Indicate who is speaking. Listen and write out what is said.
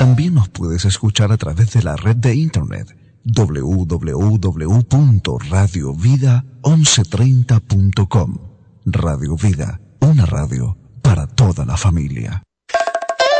Speaker 1: También nos puedes escuchar a través de la red de internet www.radiovida1130.com. Radio Vida, una radio para toda la familia.